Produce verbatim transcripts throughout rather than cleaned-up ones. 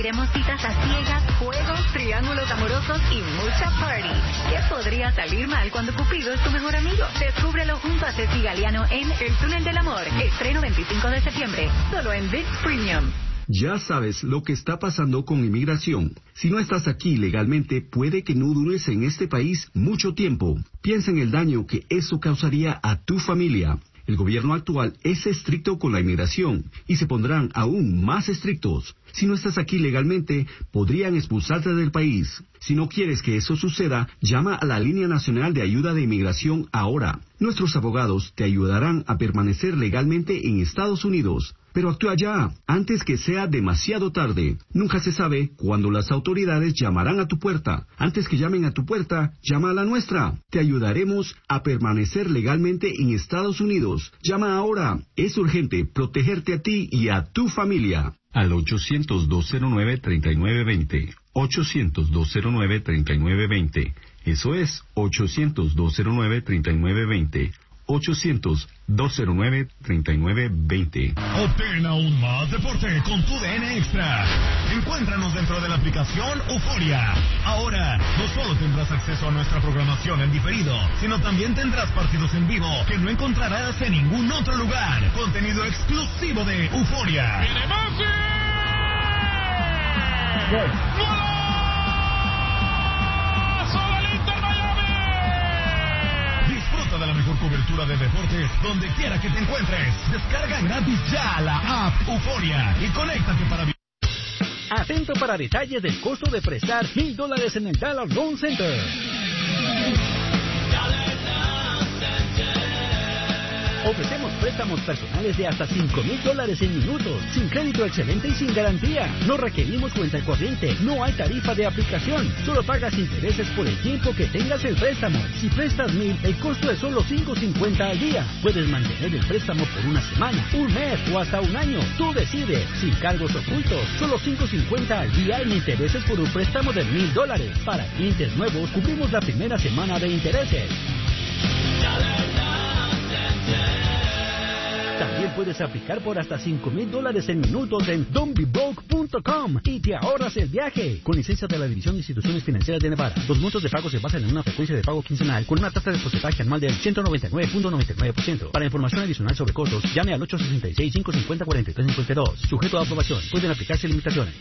Compartiremos citas a ciegas, juegos, triángulos amorosos y mucha party. ¿Qué podría salir mal cuando Cupido es tu mejor amigo? Descúbrelo junto a Ceci Galeano en El Túnel del Amor. Estreno veinticinco de septiembre, solo en ViX Premium. Ya sabes lo que está pasando con inmigración. Si no estás aquí legalmente, puede que no dures en este país mucho tiempo. Piensa en el daño que eso causaría a tu familia. El gobierno actual es estricto con la inmigración y se pondrán aún más estrictos. Si no estás aquí legalmente, podrían expulsarte del país. Si no quieres que eso suceda, llama a la Línea Nacional de Ayuda de Inmigración ahora. Nuestros abogados te ayudarán a permanecer legalmente en Estados Unidos. Pero actúa ya, antes que sea demasiado tarde. Nunca se sabe cuándo las autoridades llamarán a tu puerta. Antes que llamen a tu puerta, llama a la nuestra. Te ayudaremos a permanecer legalmente en Estados Unidos. Llama ahora. Es urgente protegerte a ti y a tu familia. Al ochocientos, dos cero nueve, tres nueve dos cero. ochocientos, dos cero nueve, tres nueve dos cero. Eso es ochocientos, dos cero nueve, tres nueve dos cero. ochocientos, dos cero nueve, tres nueve dos cero. Obtén aún más deporte con tu D N Extra. Encuéntranos dentro de la aplicación Euforia. Ahora, no solo tendrás acceso a nuestra programación en diferido, sino también tendrás partidos en vivo que no encontrarás en ningún otro lugar. Contenido exclusivo de Euforia. ¡Viene Messi! Disfruta de la mejor cobertura de deportes donde quiera que te encuentres. Descarga gratis ya la app Euforia y conéctate para vivir. Atento para detalles del costo de prestar mil dólares en el Dollar Loan Center. Ofrecemos préstamos personales de hasta cinco mil dólares en minutos, sin crédito excelente y sin garantía. No requerimos cuenta corriente, no hay tarifa de aplicación, solo pagas intereses por el tiempo que tengas el préstamo. Si prestas mil, el costo es solo cinco cincuenta al día. Puedes mantener el préstamo por una semana, un mes o hasta un año. Tú decides, sin cargos ocultos, solo cinco cincuenta al día en intereses por un préstamo de mil dólares. Para clientes nuevos, cubrimos la primera semana de intereses. También puedes aplicar por hasta cinco mil dólares en minutos en don't be broke punto com y te ahorras el viaje. Con licencia de la División de Instituciones Financieras de Nevada. Los montos de pago se basan en una frecuencia de pago quincenal con una tasa de porcentaje anual del ciento noventa y nueve punto noventa y nueve por ciento. Para información adicional sobre costos, llame al ocho sesenta y seis, cinco cincuenta, cuarenta y tres cincuenta y dos. Sujeto a aprobación. Pueden aplicarse limitaciones.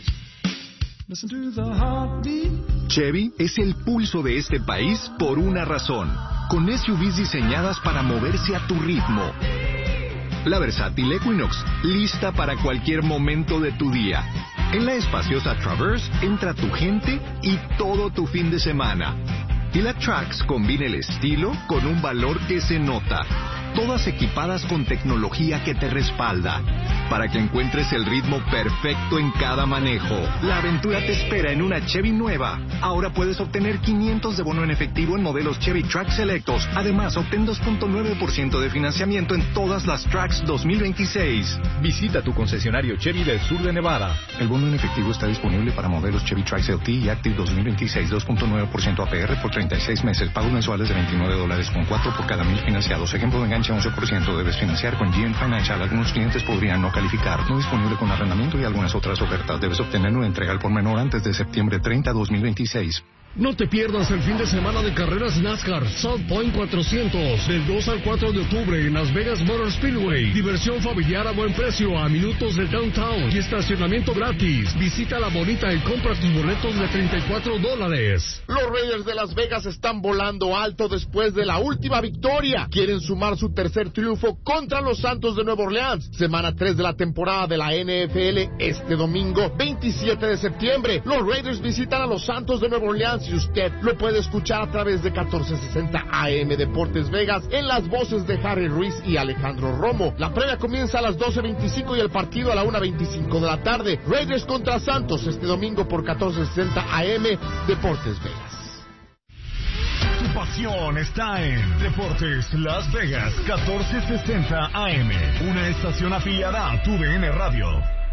Chevy es el pulso de este país por una razón. Con S U Vs diseñadas para moverse a tu ritmo. La versátil Equinox, lista para cualquier momento de tu día. En la espaciosa Traverse entra tu gente y todo tu fin de semana. Y la Trax combina el estilo con un valor que se nota. Todas equipadas con tecnología que te respalda, para que encuentres el ritmo perfecto en cada manejo. La aventura te espera en una Chevy nueva. Ahora puedes obtener quinientos de bono en efectivo en modelos Chevy Trax selectos. Además, obtén dos punto nueve por ciento de financiamiento en todas las Trax dos mil veintiséis. Visita tu concesionario Chevy del sur de Nevada. El bono en efectivo está disponible para modelos Chevy Trax L T y Active dos mil veintiséis, dos punto nueve por ciento A P R por treinta y seis meses. Pagos mensuales de veintinueve dólares con cuatro por cada mil financiados. Ejemplo de enganche once por ciento. Debes financiar con G M Financial. Algunos clientes podrían no calificar. No disponible con arrendamiento y algunas otras ofertas. Debes obtener una entrega al por menor antes de septiembre treinta, dos mil veintiséis. No te pierdas el fin de semana de carreras NASCAR South Point cuatrocientos del dos al cuatro de octubre en Las Vegas Motor Speedway. Diversión familiar a buen precio a minutos del downtown y estacionamiento gratis. Visita la bonita y compra tus boletos de treinta y cuatro dólares. Los Raiders de Las Vegas están volando alto después de la última victoria. Quieren sumar su tercer triunfo contra los Santos de Nueva Orleans. Semana tres de la temporada de la N F L este domingo veintisiete de septiembre. Los Raiders visitan a los Santos de Nueva Orleans y usted lo puede escuchar a través de catorce sesenta A M Deportes Vegas en las voces de Harry Ruiz y Alejandro Romo. La previa comienza a las doce veinticinco y el partido a la una veinticinco de la tarde. Raiders contra Santos este domingo por catorce sesenta A M Deportes Vegas. Tu pasión está en Deportes Las Vegas catorce sesenta A M, una estación afiliada a tu D N Radio.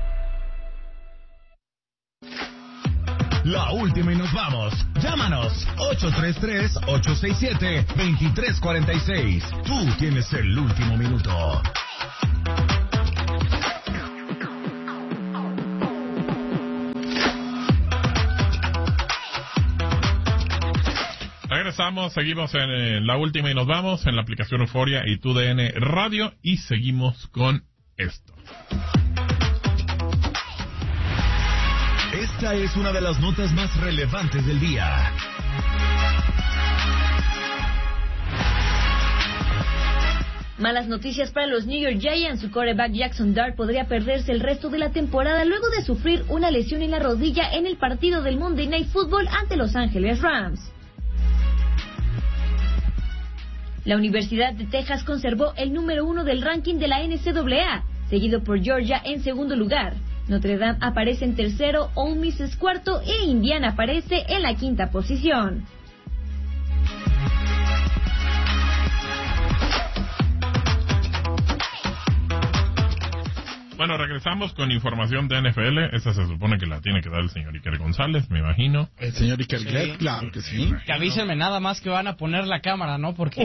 La última y nos vamos. Llámanos ocho tres tres, ocho seis siete, dos tres cuatro seis. Tú tienes el último minuto. regresamos, seguimos en, en la última y nos vamos en la aplicación Euforia y Tu D N Radio y seguimos con esto. Esta es una de las notas más relevantes del día. Malas noticias para los New York Giants. Su quarterback Jackson Dart podría perderse el resto de la temporada luego de sufrir una lesión en la rodilla en el partido del Monday Night Football ante Los Ángeles Rams. La Universidad de Texas conservó el número uno del ranking de la N C A A, seguido por Georgia en segundo lugar. Notre Dame aparece en tercero, Ole Miss es cuarto e Indiana aparece en la quinta posición. Bueno, regresamos con información de N F L. Esa se supone que la tiene que dar el señor Iker González, me imagino. El señor Iker González, sí. claro que sí. Que avísenme nada más que van a poner la cámara, ¿no? Porque...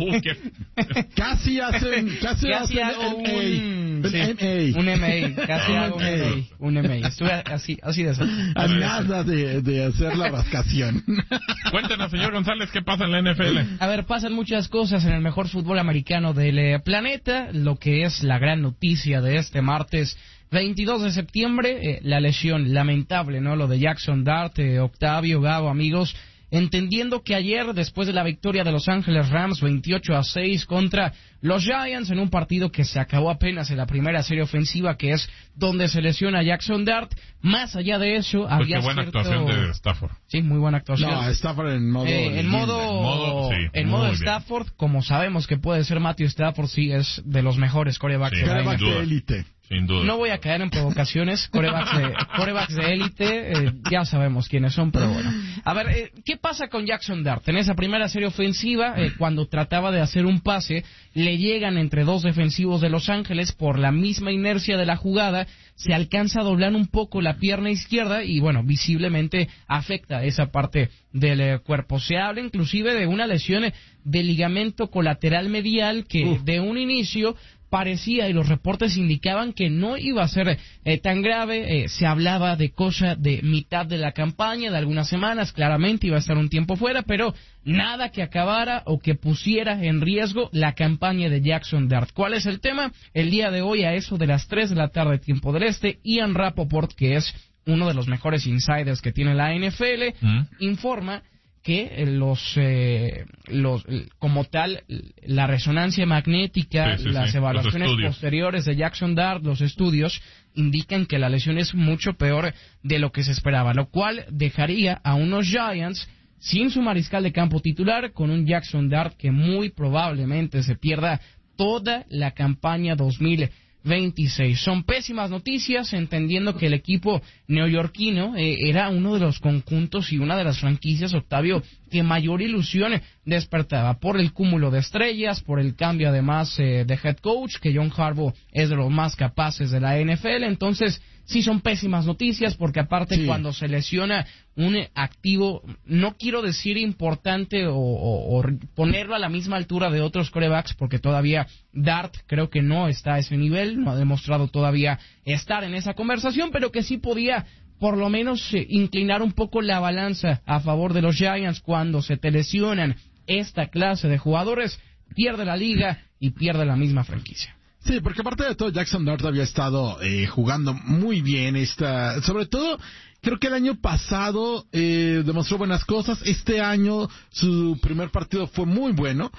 casi hacen... Casi, casi hacen hago un, un, un sí, M A. un M A. Casi hago un M A. Un M A. Estuve así, así de eso. A nada de, de hacer la rascación. Cuéntenos, señor González, ¿qué pasa en la N F L? A ver, pasan muchas cosas en el mejor fútbol americano del eh, planeta. Lo que es la gran noticia de este martes veintidós de septiembre, eh, la lesión lamentable, ¿no? Lo de Jackson Dart, eh, Octavio, Gabo, amigos, entendiendo que ayer, después de la victoria de Los Ángeles Rams veintiocho a seis contra los Giants, en un partido que se acabó apenas en la primera serie ofensiva, que es donde se lesiona Jackson Dart, más allá de eso, pues había qué buena cierto... actuación de Stafford. Sí, muy buena actuación. No, Stafford en modo... Eh, en modo, en modo, sí, en modo Stafford, bien. Como sabemos que puede ser Matthew Stafford, sí, es de los mejores quarterbacks sí, de la quarterback de élite. Sin duda. No voy a caer en provocaciones, quarterbacks de, quarterbacks de élite, eh, ya sabemos quiénes son, pero bueno. A ver, eh, ¿qué pasa con Jackson Dart? En esa primera serie ofensiva, eh, cuando trataba de hacer un pase, le llegan entre dos defensivos de Los Ángeles por la misma inercia de la jugada, se alcanza a doblar un poco la pierna izquierda y, bueno, visiblemente afecta esa parte del eh, cuerpo. Se habla inclusive de una lesión de ligamento colateral medial que uh. de un inicio parecía y los reportes indicaban que no iba a ser eh, tan grave. Eh, se hablaba de cosa de mitad de la campaña, de algunas semanas, claramente iba a estar un tiempo fuera, pero nada que acabara o que pusiera en riesgo la campaña de Jackson Dart. ¿Cuál es el tema? El día de hoy, a eso de las tres de la tarde, tiempo del este, Ian Rapoport, que es uno de los mejores insiders que tiene la N F L, ¿Mm? informa que los, eh, los como tal, la resonancia magnética, sí, sí, las sí. evaluaciones posteriores de Jackson Dart, los estudios, indican que la lesión es mucho peor de lo que se esperaba, lo cual dejaría a unos Giants sin su mariscal de campo titular, con un Jackson Dart que muy probablemente se pierda toda la campaña dos mil veintiséis. Son pésimas noticias, entendiendo que el equipo neoyorquino eh, era uno de los conjuntos y una de las franquicias, Octavio, que mayor ilusión despertaba por el cúmulo de estrellas, por el cambio además eh, de head coach, que John Harbaugh es de los más capaces de la N F L. Entonces sí son pésimas noticias, porque aparte sí. cuando se lesiona un activo, no quiero decir importante o, o, o ponerlo a la misma altura de otros quarterbacks, porque todavía Dart creo que no está a ese nivel, no ha demostrado todavía estar en esa conversación, pero que sí podía por lo menos eh, inclinar un poco la balanza a favor de los Giants. Cuando se te lesionan esta clase de jugadores, pierde la liga y pierde la misma franquicia. Sí, porque aparte de todo, Jackson Dart había estado eh, jugando muy bien, esta, sobre todo, creo que el año pasado eh, demostró buenas cosas. Este año su primer partido fue muy bueno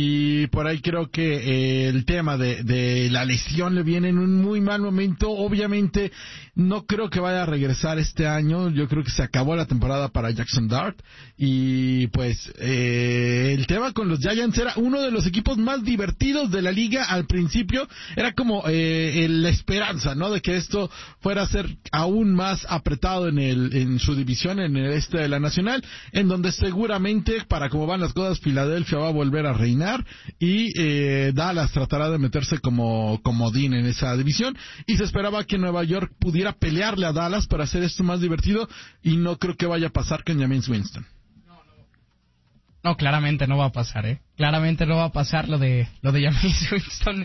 y por ahí creo que eh, el tema de, de la lesión le viene en un muy mal momento. Obviamente no creo que vaya a regresar este año, yo creo que se acabó la temporada para Jackson Dart y pues eh, el tema con los Giants era uno de los equipos más divertidos de la liga al principio, era como eh, la esperanza, ¿no?, de que esto fuera a ser aún más apretado en el en su división, en el este de la Nacional, en donde seguramente, para cómo van las cosas, Filadelfia va a volver a reinar y eh, Dallas tratará de meterse como comodín en esa división, y se esperaba que Nueva York pudiera pelearle a Dallas para hacer esto más divertido, y no creo que vaya a pasar con Jameis Winston. No, claramente no va a pasar, ¿eh? Claramente no va a pasar lo de lo de Jameis Winston.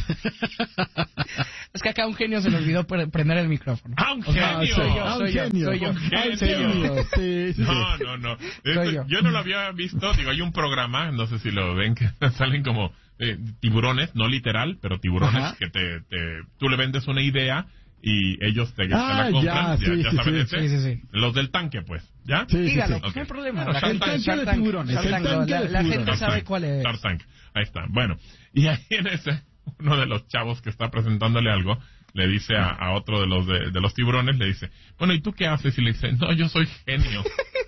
Es que acá a un genio se le olvidó pre- prender el micrófono. ¡Ah, un genio! O sea, soy yo, soy yo, genio. soy yo. Un Ay, genio. genio. Sí, sí. No, no, no. Soy Esto- yo. yo no lo había visto. Digo, hay un programa, no sé si lo ven, que salen como eh, tiburones, no literal, pero tiburones, Ajá. que te, te, tú le vendes una idea y ellos te, te Ah, la compran. ya, sí, ya sí, saben sí. ese. Sí, sí, sí. Los del tanque, pues. ¿Ya? Sí, sí, Dígalo, sí. no hay Ok. problema. Bueno, La Shark gente, Tank, El Shark tanque de Tank, tiburones, Shark el Tank, tanque la, de la gente tiburones. sabe Tank, cuál es. Shark Tank. Ahí está. Bueno, y ahí en ese, uno de los chavos que está presentándole algo, le dice a, a otro de los de, de los tiburones, le dice, bueno, ¿y tú qué haces? Y le dice, no, yo soy genio.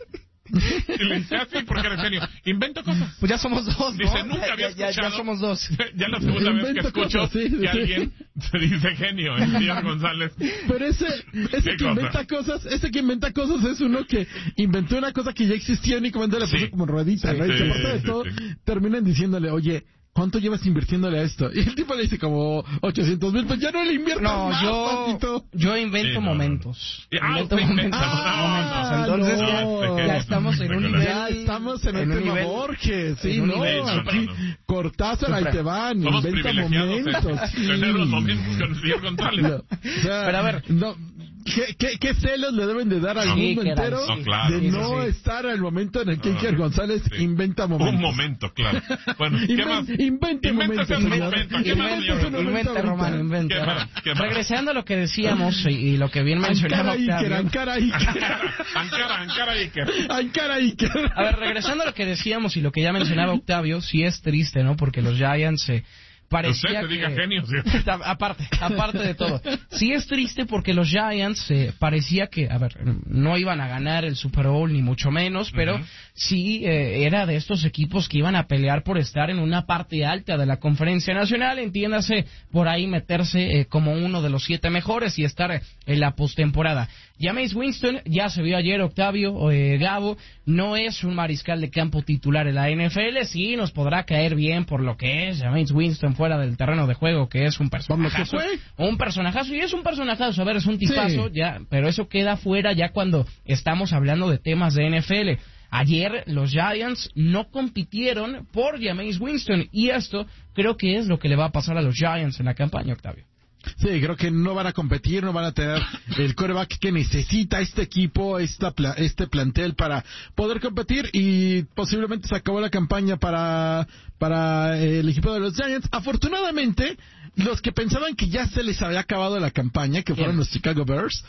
Y le dice, ah, sí, porque eres genio. Invento cosas. Pues ya somos dos, ¿no? Dice, nunca Ya- había ya, ya, escuchado. ya somos dos. Ya la segunda vez que Invento escucho cosas, sí, sí, que sí. alguien se dice genio, el señor González. Pero ese, ese ¿Qué que cosa? inventa cosas, ese que inventa cosas es uno que inventó una cosa que ya existía únicamente le puso Sí. como ruedita, Sí, ¿no? Y sí, que aparte de sí, todo, sí. terminan diciéndole, oye, ¿cuánto llevas invirtiéndole a esto? Y el tipo le dice como ochocientos mil, pues ya no le inviertas No, más, yo, papito. yo invento Sí, no, momentos. no, no. Ah, Invento usted inventa. momentos. Ah, momentos. Entonces no. ya, ya estamos en un nivel. Ya estamos en, en el un tema nivel- Borges, sí, en un no, nivel aquí, no, no. Cortázar, ahí te van, Somos inventa privilegiados en momentos. sí. tener los momentos con el señor González. No, o sea, Pero a ver. no, ¿qué, qué, qué celos le deben de dar al Sí, mundo que era- entero No, claro. de Sí, sí, no sí. estar al momento en el que No, Iker González sí. inventa momentos? Un momento, claro. Bueno, ¿qué Inven- más? invente Invéntese momentos, otro señor. momento. ¿Qué más, Invente señor? su momento Inventa, ahorita. Román, inventa. ¿Qué más? ¿Qué más? Regresando a lo que decíamos y, y lo que bien mencionaba Ankara Iker, Octavio. Ankara Iker. Ankara, Ankara Iker. Ankara Iker. A ver, regresando a lo que decíamos y lo que ya mencionaba Octavio, sí es triste, ¿no? Porque los Giants eh, parecía Usted se diga que... genio, sí. aparte, aparte de todo. Sí es triste porque los Giants eh, parecía que, a ver, no iban a ganar el Super Bowl ni mucho menos, pero Ujú. sí eh, era de estos equipos que iban a pelear por estar en una parte alta de la Conferencia Nacional, entiéndase, por ahí meterse eh, como uno de los siete mejores y estar eh, en la postemporada. Jameis Winston, ya se vio ayer Octavio, eh, Gabo, no es un mariscal de campo titular en la N F L, sí nos podrá caer bien por lo que es Jameis Winston fuera del terreno de juego, que es un personajazo, fue. un personajazo, y es un personajazo, a ver, es un tipazo, Sí. ya, pero eso queda fuera ya cuando estamos hablando de temas de N F L. Ayer los Giants no compitieron por Jameis Winston, y esto creo que es lo que le va a pasar a los Giants en la campaña, Octavio. Sí, creo que no van a competir, no van a tener el quarterback que necesita este equipo, esta pla- este plantel para poder competir, y posiblemente se acabó la campaña para, para el equipo de los Giants. Afortunadamente, los que pensaban que ya se les había acabado la campaña, que fueron Bien. los Chicago Bears,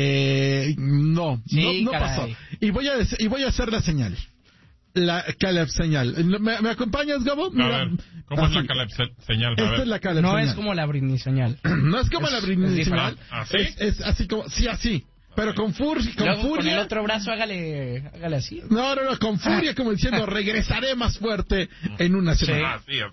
eh, no, Sí, no, no caray. pasó. Y voy a, dec- y voy a hacer la señal. La Caleb señal. ¿Me, me acompañas, Gabo? A Mira, ver, ¿cómo es la así. Caleb se- señal? A Esta ver. es la Caleb No señal. es como la Britney señal. No es como Es- la es Britney diferente. señal. ¿Ah, sí? Es, es así como, sí, así. Pero con, fur, con Luego, con el furia. otro brazo hágale, hágale así. No, no, no, con furia, como diciendo, regresaré más fuerte en una semana. Ah, sí,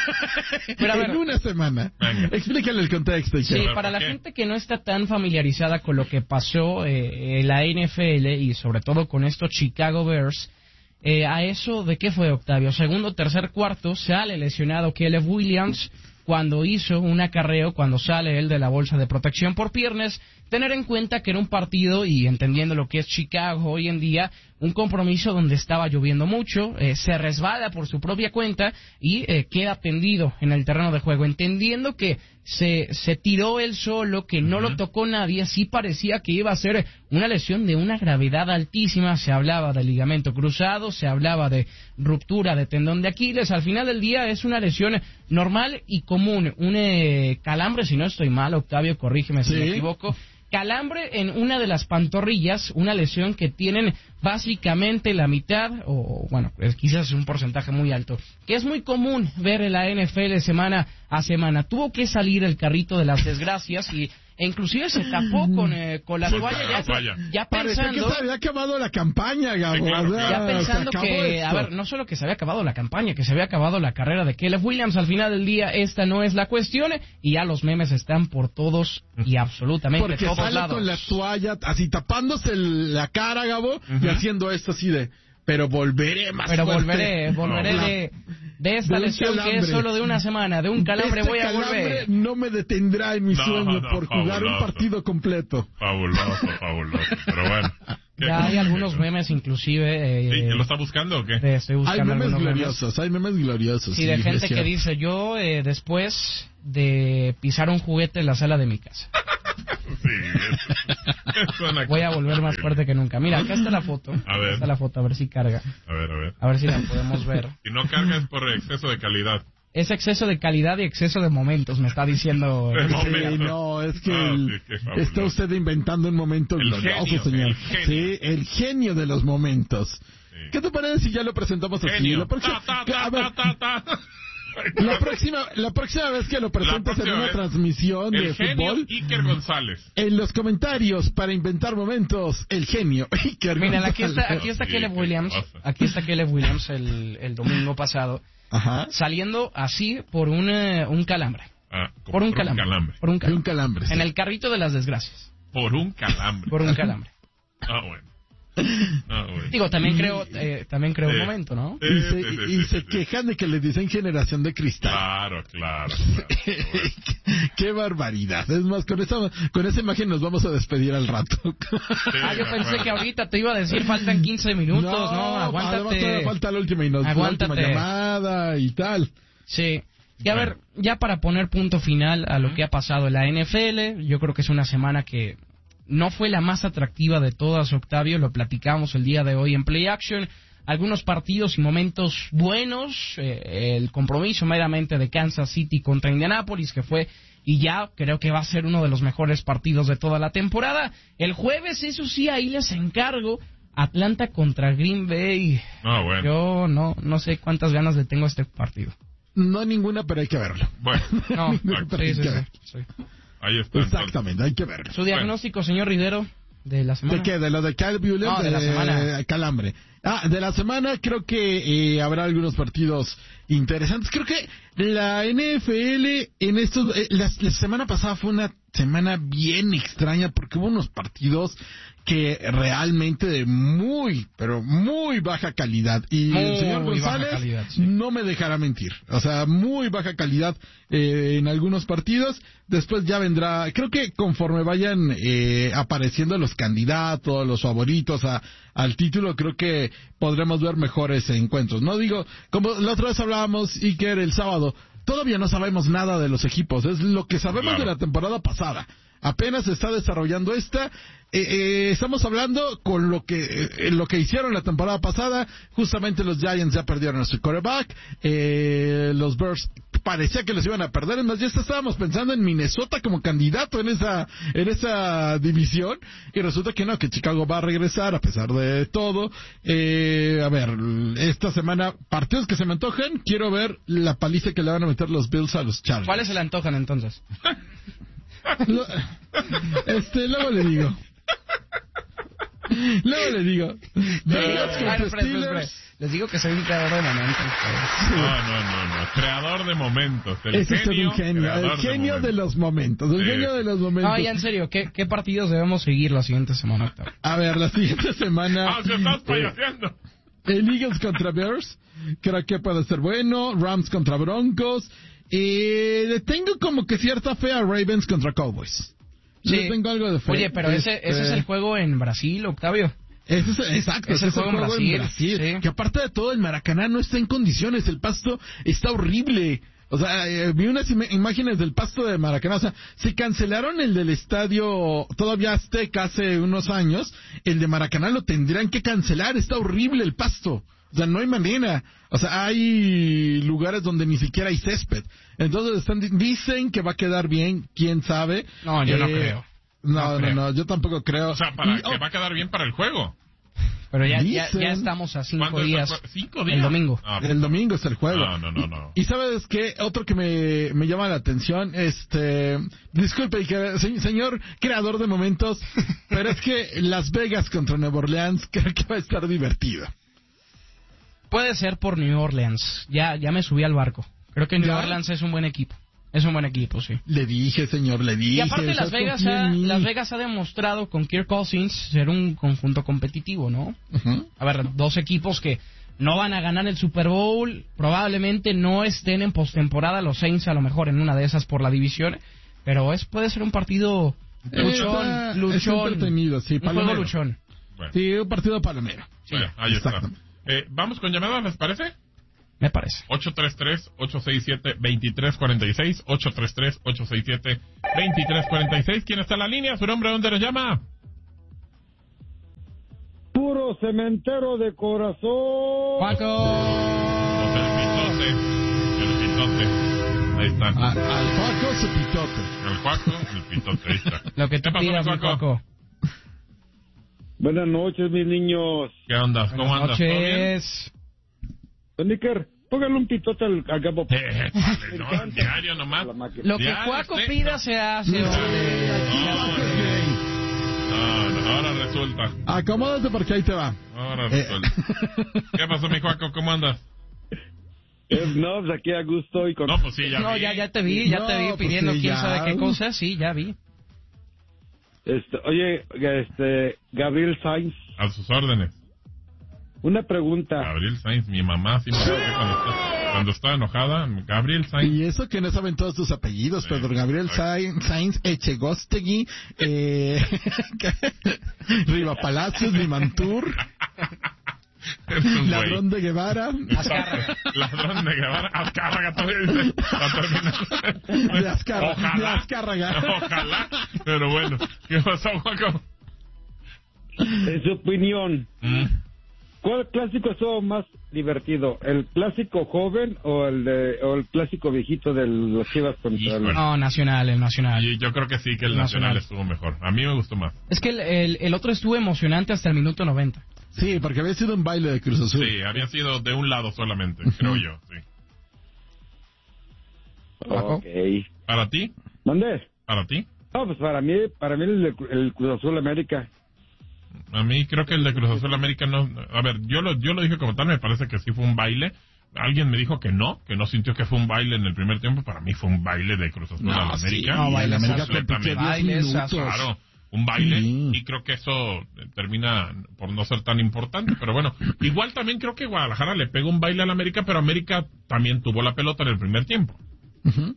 ok. Pero a ver. En una semana. Venga. Explícale el contexto, Sí, Iker. para ¿por la qué? gente que no está tan familiarizada con lo que pasó eh, en la N F L y sobre todo con estos Chicago Bears, eh, a eso de qué fue, Octavio, segundo, tercer, cuarto, sale lesionado Caleb Williams cuando hizo un acarreo, cuando sale él de la bolsa de protección por piernas. Tener en cuenta que era un partido, y entendiendo lo que es Chicago hoy en día, un compromiso donde estaba lloviendo mucho, eh, se resbala por su propia cuenta y eh, queda tendido en el terreno de juego. Entendiendo que se, se tiró él solo, que no lo tocó nadie, sí parecía que iba a ser una lesión de una gravedad altísima. Se hablaba de ligamento cruzado, se hablaba de ruptura de tendón de Aquiles. Al final del día es una lesión normal y común, un eh, calambre, si no estoy mal, Octavio, corrígeme si Sí. me equivoco. Calambre en una de las pantorrillas, una lesión que tienen básicamente la mitad, o bueno, es quizás un porcentaje muy alto, que es muy común ver en la N F L semana a semana. Tuvo que salir el carrito de las desgracias y e inclusive se tapó con, eh, con la Con toalla, la ya, toalla. ya Parecía que pensando... se había acabado la campaña, Gabo. Sí, claro, O sea, Ya pensando se acabó que, a esto. ver, no solo que se había acabado la campaña, que se había acabado la carrera de Caleb Williams, al final del día esta no es la cuestión, y ya los memes están por todos y absolutamente Porque todos sale lados. con la toalla, así tapándose el- la cara, Gabo, y haciendo esto así de, pero volveré más Pero fuerte. volveré, volveré La- de, de esta de un lesión que es calambre. solo de una semana, de un calambre Este voy a calambre volver. no me detendrá en mi No, sueño no, por jugar un fabuloso. partido completo. Fabuloso, fabuloso. Pero bueno, Ya hay algunos memes inclusive. Eh, ¿Sí? ¿Que lo está buscando o qué? De, estoy buscando hay memes algunos gloriosos, memes. hay memes gloriosos. Sí, sí de gente es que dice, yo eh, después de pisar un juguete en la sala de mi casa. Sí, es, es voy a volver más fuerte que nunca. Mira, acá está la foto. A ver. Acá está la foto, a ver si carga. A ver, a ver. A ver si la podemos ver. Si no carga es por exceso de calidad. Es exceso de calidad y exceso de momentos, me está diciendo. Sí, no, es que ah, el, sí, está usted inventando un momento el glorioso, genio, señor. El genio. Sí, el genio de los momentos. Sí. ¿Qué te parece si ya lo presentamos así? Genio. La próxima, Ta, ta, a ver, ta, ta, ta. La próxima, la próxima vez que lo presentes en una vez, transmisión el de genio fútbol, Iker González. En los comentarios para inventar momentos, el genio Iker Miren, González. aquí está, aquí está Sí, Caleb ¿qué Williams. pasa? Aquí está Caleb Williams el, el domingo pasado. Ajá. Saliendo así por un, eh, un calambre. Ah, por un, por calambre. un calambre. Por un calambre. Un calambre sí. En el carrito de las desgracias. Por un calambre. Por un calambre. Ah, bueno. Ah, bueno. Digo, también creo, eh, también creo Sí. un momento, ¿no? Sí, Y se, sí, sí, y sí, se sí. quejan de que les dicen generación de cristal. Claro, claro. claro. Qué barbaridad. Es más, con esa, con esa imagen nos vamos a despedir al rato. Ah, yo pensé que ahorita te iba a decir faltan quince minutos, ¿no? Además Aguántate. todavía falta la última, y nos, la última Aguántate. llamada y tal. Sí. Y a ver, ya para poner punto final a lo que ha pasado en la N F L, yo creo que es una semana que no fue la más atractiva de todas, Octavio, lo platicamos el día de hoy en Play Action. Algunos partidos y momentos buenos, eh, el compromiso meramente de Kansas City contra Indianapolis, que fue, y ya creo que va a ser uno de los mejores partidos de toda la temporada. El jueves, eso sí, ahí les encargo, Atlanta contra Green Bay. Ah, bueno. Yo no, no sé cuántas ganas le tengo a este partido. No ninguna, pero hay que verlo. Bueno. No, Ninguna, pero sí, hay sí, que sí, ver. sí. Ahí está. Exactamente, hay que verlo. Su diagnóstico, señor Ridero, de la semana. ¿De qué? ¿De lo de Caleb Williams? No, de la semana. Calambre. Ah, de la semana creo que eh, habrá algunos partidos interesantes. Creo que la N F L en estos... Eh, la, la semana pasada fue una semana bien extraña porque hubo unos partidos que realmente de muy, pero muy baja calidad. Y Muy el señor baja González calidad, sí. no me dejará mentir. O sea, muy baja calidad eh, en algunos partidos. Después ya vendrá, creo que conforme vayan eh, apareciendo los candidatos, los favoritos a, al título, creo que podremos ver mejores encuentros. No digo, como la otra vez hablábamos, Iker, el sábado, todavía no sabemos nada de los equipos. Es lo que sabemos Claro. de la temporada pasada. Apenas se está desarrollando esta. Eh, eh, estamos hablando con lo que eh, lo que hicieron la temporada pasada. Justamente los Giants ya perdieron a su quarterback. Eh, los Bears parecía que los iban a perder. Es más, ya estábamos pensando en Minnesota como candidato en esa en esa división. Y resulta que no, que Chicago va a regresar a pesar de todo. Eh, a ver, esta semana, partidos que se me antojan. Quiero ver la paliza que le van a meter los Bills a los Chargers. ¿Cuáles se le antojan entonces? Lo- este, luego le digo. Luego le digo. Bengals Ah, contra no, espera, espera, espera. Steelers. Les digo que soy un creador de momentos. No, no, no, no. Creador de momentos. El Ese es genio, un genio. creador El genio de, momentos. los momentos. El Sí. genio de los momentos. No, ya en serio, ¿qué, qué partidos debemos seguir la siguiente semana, Octavio? A ver, la siguiente semana. Ah, se estás eh, payaseando. el Eagles contra Bears. Creo que puede ser bueno. Rams contra Broncos. Eh, le tengo como que cierta fe a Ravens contra Cowboys. Sí. Le tengo algo de fe. Oye, pero ese, Este, ese es el juego en Brasil, Octavio. Ese es, exacto, Es ese el es el juego en juego en Brasil, Brasil. sí. Que aparte de todo, el Maracaná no está en condiciones. El pasto está horrible. O sea, eh, vi unas im- imágenes del pasto de Maracaná. O sea, se cancelaron el del estadio todavía Azteca hace unos años. El de Maracaná lo tendrían que cancelar. Está horrible el pasto. O sea, no hay manera. O sea, hay lugares donde ni siquiera hay césped. Entonces están, dicen que va a quedar bien. ¿Quién sabe? No, yo no Eh, creo. No, No no, creo. no, yo tampoco creo. O sea, para Y- que oh, va a quedar bien para el juego. Pero ya, ya, Dicen- ya estamos a cinco ¿Cuándo días. está- ¿Cinco días? El domingo. Ah, El domingo es el juego. No, no, no, no. Y sabes qué, otro que me, me llama la atención, este, disculpe, que- se- señor creador de momentos, pero es que Las Vegas contra Nueva Orleans creo que va a estar divertido. Puede ser por New Orleans. Ya, ya me subí al barco. Creo que New ¿Ya? Orleans es un buen equipo. Es un buen equipo, sí. Le dije, señor, le dije. Y aparte o sea, Las Vegas, confía ha, en mí. Las Vegas ha demostrado con Kirk Cousins ser un conjunto competitivo, ¿no? Ujú. A ver, dos equipos que no van a ganar el Super Bowl, probablemente no estén en postemporada, los Saints a lo mejor en una de esas por la división, pero es puede ser un partido luchón, Está- está luchón, entretenido, sí, un juego palomero. luchón. Bueno. Sí, un partido palomero. Sí, bueno, ahí está. Eh, ¿Vamos con llamadas, les parece? Me parece. ocho tres tres, ocho seis siete, dos tres cuatro seis, ocho tres tres, ocho seis siete, dos tres cuatro seis. ¿Quién está en la línea? ¿Su nombre? ¿Dónde nos llama? Puro cementero de corazón. ¡Paco! El pitote. El pitote. Ahí están. Al, al Juaco su pitote. El Juaco, el pitote. Ahí está. Lo que te ¿Qué pasó, pidas, mi Juaco? Buenas noches, mis niños. ¿Qué onda? ¿Cómo Buenas andas? ¿Todo bien? noches. Níker, póngale un pitote al, al Gabo. Eh, vale, no, diario nomás. Lo que Diario, Juaco sí. pida se hace, No, vale. no, no, ahora resulta. Acomódate porque ahí te va. Ahora Eh. resulta. ¿Qué pasó, mi Juaco? ¿Cómo andas? Eh, no, pues aquí a gusto y con... No, pues sí, ya No, vi. ya, ya te vi, ya No, te vi pues pidiendo sí, quién ya. sabe qué cosa. Sí, ya vi. Este, oye, este, Gabriel Sainz, A sus órdenes. una pregunta. Gabriel Sainz, mi mamá sí me dice cuando está, cuando está enojada. Gabriel Sainz. Y eso que no saben todos tus apellidos, Sí, Pedro Gabriel Sainz, Sainz Echegostegui, eh, Riva Palacios, Limantur, Es un Ladrón güey. de Guevara, Azcárraga. Ladrón de Guevara. Azcárraga todavía dice. Para terminar. de Azcárraga, de Ojalá. Azcárraga. Ojalá. Pero bueno. ¿Qué pasó, Juaco? En su opinión, Mm. ¿cuál clásico estuvo más divertido? ¿El clásico joven o el de, o el clásico viejito de los Chivas contra Híjole. los... No, Nacional, el Nacional. Y yo creo que sí, que el El Nacional Nacional. estuvo mejor. A mí me gustó más. Es que el, el, el otro estuvo emocionante hasta el minuto noventa. Sí, porque había sido un baile de Cruz Azul. Sí, había sido de un lado solamente, creo yo. Sí. Ok. ¿Para ti? ¿Dónde? ¿Para ti? No, pues para mí, para mí el, el Cruz Azul América. A mí creo que el de Cruz Azul América no... A ver, yo lo, yo lo dije como tal, me parece que sí fue un baile. Alguien me dijo que no, que no sintió que fue un baile en el primer tiempo. Para mí fue un baile de Cruz Azul No, a la sí, América. no, baile, América Completamente. compitió diez minutos. Claro, un baile. Sí. Y creo que eso eh, termina por no ser tan importante. Pero bueno, igual también creo que Guadalajara le pegó un baile a la América, pero América también tuvo la pelota en el primer tiempo. Ujú.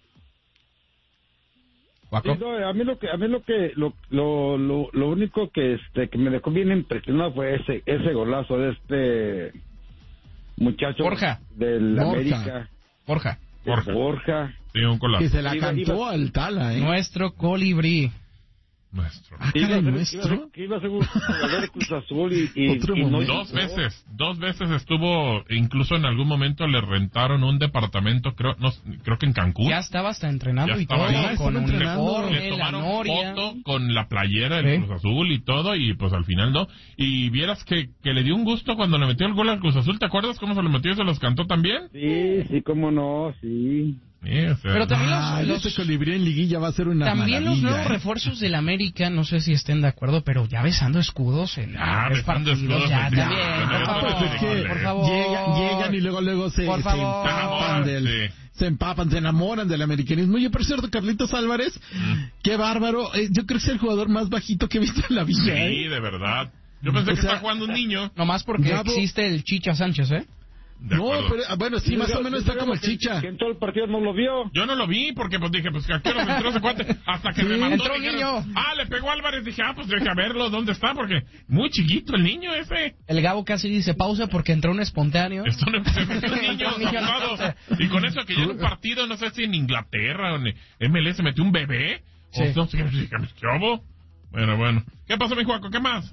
Sí, no, a mí lo que, a mí lo que, lo, lo, lo, lo único que, este, que me dejó bien impresionado fue ese, ese golazo de este muchacho Borja. del Borja. América. Borja. Borja. Borja. Sí, un golazo. Que se la Iba- cantó iba- al Tala, ¿eh? Nuestro colibrí. Nuestro. Ah, Iba a caray, ser, nuestro. iba a ser- iba a ser un jugador de Cruz Azul y, y, Otro y no momento. Dos llegó. veces, dos veces estuvo, incluso en algún momento le rentaron un departamento, creo, no, creo que en Cancún. Ya estaba hasta entrenando Ya y estaba todo, ahí. con estaba entrenando. uniforme, Le la tomaron noria. foto con la playera del Sí. Cruz Azul y todo, y pues al final no. Y vieras que, que le dio un gusto cuando le metió el gol al Cruz Azul. ¿Te acuerdas cómo se lo metió y se los cantó también? Sí, sí, cómo no, sí. Sí, o sea, Pero también los- Ah, los- ese colibrí en liguilla va a ser una También los maravilla, nuevos ¿eh? refuerzos del América, no sé si estén de acuerdo, pero ya besando escudos en Ah, tres besando partidos, escudos, ya pues, también, ya, por ya, favor, Pues es que por favor. llegan, llegan y luego luego se, Por se favor. empapan del, Sí. se empapan, se enamoran del americanismo. Oye, por cierto, Carlitos Álvarez, qué bárbaro. Eh, yo creo que es el jugador más bajito que he visto en la vida. sí, ¿eh? de verdad. Yo pensé O que sea, estaba jugando un niño. Nomás porque Gabo- existe el Chicha Sánchez, ¿eh? De No, acuerdo. pero ah, bueno, sí, más o menos está como el Chicha. Que en todo el partido no lo vio. Yo no lo vi porque pues dije, pues que a qué hora entró ese cuate. Hasta que Sí. me mandó. Entró un dijeron, niño. Ah, le pegó a Álvarez. Dije, ah, pues deje a verlo, ¿dónde está? Porque muy chiquito el niño ese. El Gabo casi dice pausa porque entró un espontáneo. Esto no se metió un niño, Entró un niño. abusado. Y con eso que ya en un partido, no sé si en Inglaterra o en M L S metió un bebé. Sí. O no sé qué, ¿qué hubo? Bueno, bueno. ¿Qué pasó, mi Juaco? ¿Qué más?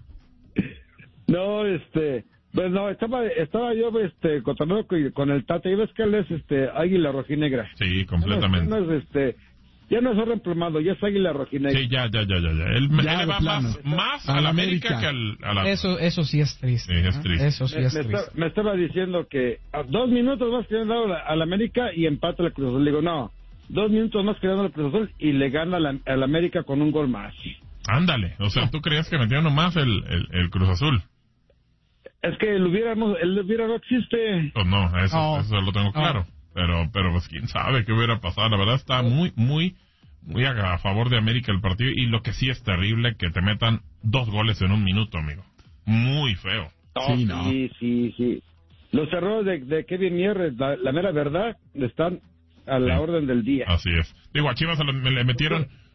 No, este, pues no, estaba, estaba yo, este, contando con, con el Tata, y ves que él es, este, águila rojinegra. Sí, completamente. Ya no es, ya no es, este, ya no es orden plomado, ya es águila rojinegra. Sí, ya, ya, ya, ya. ya. Él, Ya, él le de va plano. más, más A a la la América, América. que al, a la... Eso, eso sí es triste. Sí, es ¿eh? triste. Eso sí me, es me triste. está- me estaba diciendo que a dos minutos más que le han dado la- a la América y empata la Cruz Azul. Le digo, no, dos minutos más que le han dado la Cruz Azul y le gana a la, a la América con un gol más. Ándale. O sea, ¿tú creías que metió nomás el, el, el Cruz Azul? Es que el hubiera no, el hubiera no existe. Pues no, eso, No. eso lo tengo claro. Pero, pero pues quién sabe qué hubiera pasado. La verdad está muy, muy, muy a, a favor de América el partido. Y lo que sí es terrible, que te metan dos goles en un minuto, amigo. Muy feo. No, Sí, no. sí, sí, sí. Los errores de, de Kevin Mier, la, la mera verdad, están a la Sí. orden del día. Así es. Digo, a Chivas le, le metieron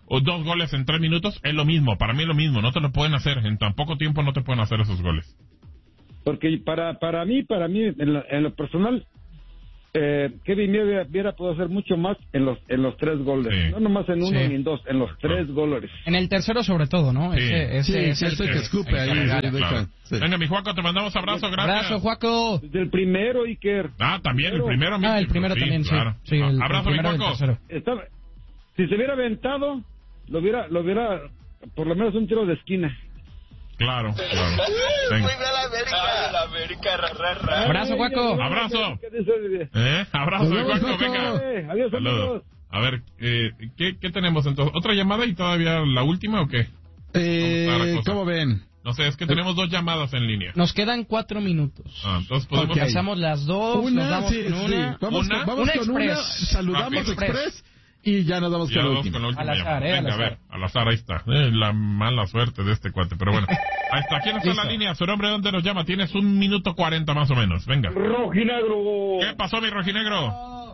o dos goles en tres minutos, es lo mismo, para mí es lo mismo, no te lo pueden hacer, en tan poco tiempo no te pueden hacer esos goles. Porque para para mí, para mí, en lo, en lo personal, eh, Kevin hubiera, hubiera podido hacer mucho más en los en los tres goles, sí. no nomás en uno sí. ni en dos, en los tres goles. En el tercero sobre todo, ¿no? Sí. Ese, ese, sí, ese es el que, que escupe ahí. Claro. Claro. Sí. Venga, mi Juaco, te mandamos abrazo, gracias. Abrazo, Juaco. Desde el primero, Iker. Ah, también, el primero. Ah, el primero sí, también, claro. sí. sí el, abrazo, el mi Juaco. Estaba, si se hubiera aventado, lo hubiera, lo hubiera, por lo menos un tiro de esquina. Claro, claro. Venga. la América, ra, ra, ra. Abrazo, Juaco. Abrazo. ¿Eh? Abrazo, Juaco, venga. Eh, adiós, amigos. A ver, eh, ¿qué, ¿qué tenemos entonces? ¿Otra llamada y todavía la última o qué? Eh, ¿Cómo ven? No sé, es que tenemos dos llamadas en línea. Nos quedan cuatro minutos. Ah, entonces podemos... Okay. Pasamos las dos, una, nos damos sí, con una. Sí. Vamos, una, vamos una con express. una, saludamos ah, express y ya nos damos ya con la última. última. Al azar, eh, Venga, al azar. a ver, al azar, ahí está. Eh, la mala suerte de este cuate, pero bueno. Ahí está, ¿quién está en la línea? Su nombre, ¿dónde nos llama? Tienes un minuto cuarenta más o menos, venga. Rojinegro. ¿Qué pasó, mi Rojinegro?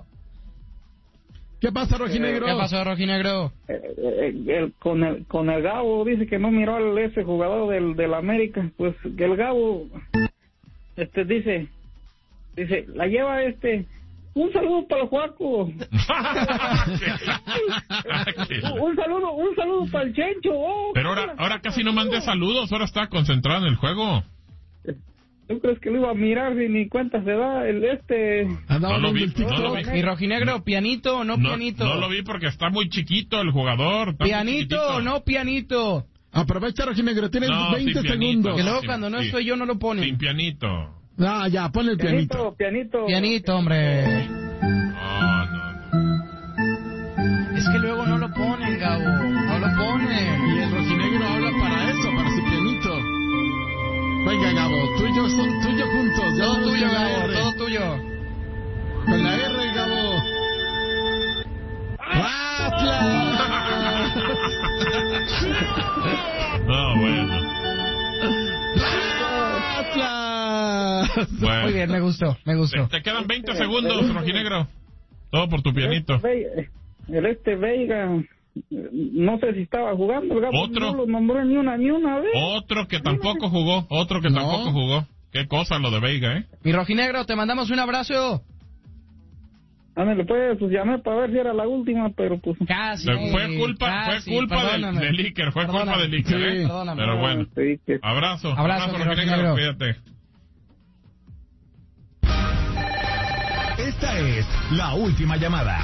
¿Qué pasa, Rojinegro? ¿Qué pasó, Rojinegro? Eh, eh, el, con, el, con el Gabo dice que no miró al ese jugador del, del América. Pues que el Gabo este dice, dice, la lleva este... Un saludo para el Juaco. un, un saludo, un saludo para el Chencho. Oh, pero ahora, ahora casi no mandé saludos, ahora está concentrado en el juego. ¿Tú crees que lo iba a mirar si ni cuenta se da el este? No, no lo vi, no lo vi. Mi Rojinegro, pianito o no, no pianito. No lo vi porque está muy chiquito el jugador. Pianito o no pianito. Aprovecha, Rojinegro, tienes no, veinte segundos. Que luego cuando no estoy yo no lo ponen. Sin pianito. Ah, ya, ponle el pianito. Pianito, pianito. Pianito, hombre. No, no, no. Es que luego no lo ponen, Gabo. No lo ponen. Y el Rojinegro habla para eso, para su pianito. Venga, Gabo, tú y yo son tuyo juntos. Todo tuyo, Gabo, todo tuyo. Con la R, Gabo. ¡Atlas! No, bueno. Bueno. Muy bien, me gustó, me gustó. Te, te quedan veinte segundos, Rojinegro. Todo por tu pianito. El este Veiga, no sé si estaba jugando, el Gabo ¿Otro? no lo nombró ni una ni una vez. Otro que tampoco jugó, otro que no. tampoco jugó. Qué cosa lo de Veiga, ¿eh? Mi Rojinegro, te mandamos un abrazo. Ándale, pues, pues llamé para ver si era la última, pero pues... Casi. Fue culpa, casi, fue culpa del, del Iker, fue perdóname, culpa del Iker, ¿eh? Sí, perdóname. Pero bueno, sí, que... abrazo. Abrazo, abrazo Rojinegro, cuídate. Esta es la última llamada.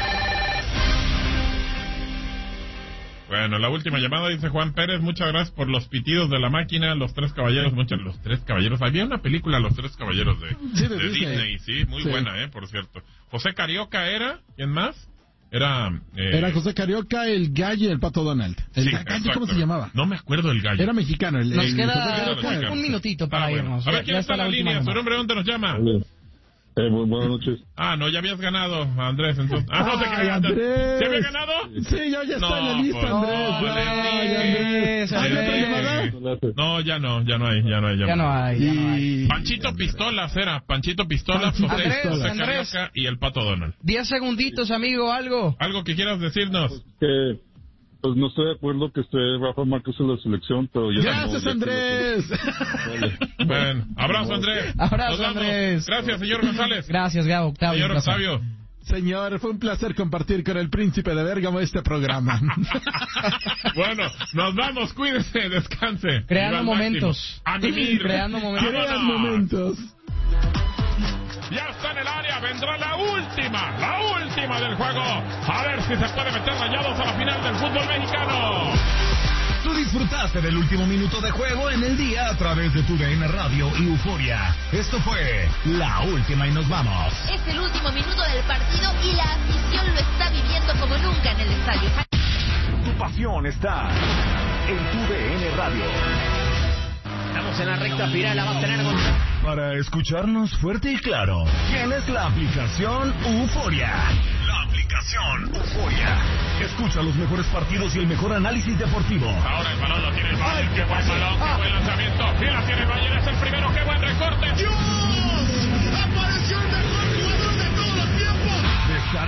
Bueno, la última llamada, dice Juan Pérez. Muchas gracias por los pitidos de la máquina, Los Tres Caballeros. Muchas, Los Tres Caballeros. Había una película, Los Tres Caballeros, de, sí, de, de Disney. Disney. Sí, muy sí. buena, eh, por cierto. José Carioca era, ¿quién más? Era... Eh... Era José Carioca, el gallo y el Pato Donald. El sí, gallo, ¿cómo se llamaba? No me acuerdo del gallo. Era mexicano. El, nos el, queda el un, un minutito para ah, irnos. Bueno. A ver, ¿quién ya está en la, la línea? ¿Su nombre dónde nos llama? Vale. Eh, muy buenas noches. Ah, no, ya habías ganado, Andrés, entonces. Ah, no, Ay, te Andrés. ¿Ya había ganado? Sí, ya, ya está no, en la lista, pues, Andrés. No, Ay, Andrés. ¿Hay otra llamada? No, ya no, ya no hay, ya no hay. Ya no hay, ya no hay. Panchito Pistolas era, Panchito Pistolas, Panchito José, Andrés, José Andrés. Carioca y el Pato Donald. Diez segunditos, amigo, algo. Algo que quieras decirnos. Pues que, pues no estoy de acuerdo que esté Rafa Márquez en la selección, pero ya... Gracias, no, Andrés. Vale. Bueno, abrazo, Andrés. Abrazo, Andrés. Gracias, señor González. Gracias, Gabo, Octavio. Señor Octavio. Señor, fue un placer compartir con el príncipe de Bérgamo este programa. Bueno, nos vamos, cuídese, descanse. Creando momentos. A mimir. Creando momentos. Crean momentos. Ya está en el área, vendrá la última, la última del juego. A ver si se puede meter Rayados a la final del fútbol mexicano. Tú disfrutaste del último minuto de juego en el día a través de tu D N Radio y Euforia. Esto fue La Última y nos vamos. Es el último minuto del partido y la afición lo está viviendo como nunca en el estadio. Tu pasión está en tu D N Radio. Estamos en la recta final, la va a tener con... Para escucharnos fuerte y claro, tienes la aplicación Euforia. La aplicación Euforia. Escucha los mejores partidos y el mejor análisis deportivo. Ahora el balón lo tiene el Bayern. Qué buen balón, qué buen lanzamiento. Y la tiene el Bayern, es el primero. Qué buen recorte. ¡Dios! ¡Apareció el mejor jugador de todos los tiempos! Descarga